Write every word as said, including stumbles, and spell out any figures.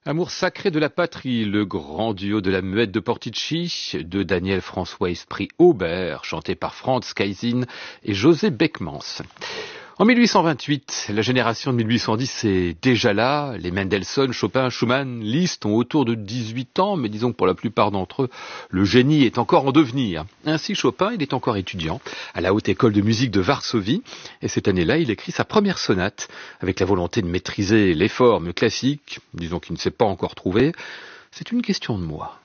Amour sacré de la patrie, le grand duo de la muette de Portici, de Daniel François Esprit Aubert, chanté par Franz Kaisin et José Beckmans. En mille huit cent vingt-huit, la génération de mille huit cent dix est déjà là. Les Mendelssohn, Chopin, Schumann, Liszt ont autour de dix-huit ans, mais disons que pour la plupart d'entre eux, le génie est encore en devenir. Ainsi, Chopin, il est encore étudiant à la Haute École de musique de Varsovie. Et cette année-là, il écrit sa première sonate avec la volonté de maîtriser les formes classiques, disons qu'il ne s'est pas encore trouvé. C'est une question de moi.